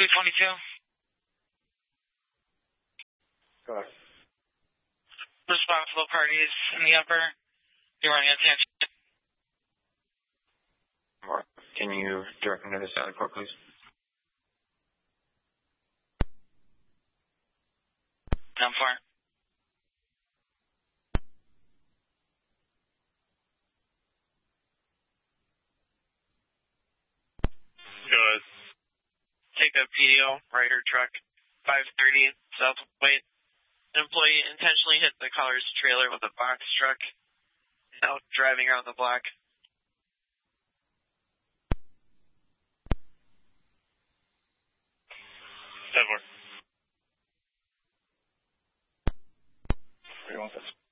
222. Go ahead. Responsible parties in the upper. You're running attention. Can you direct me to the Sally Port, please? Down for it. Good. Take a PDO, rider truck, 530, south weight. An employee intentionally hit the caller's trailer with a box truck. Now driving around the block. 10-4. Where do you want this?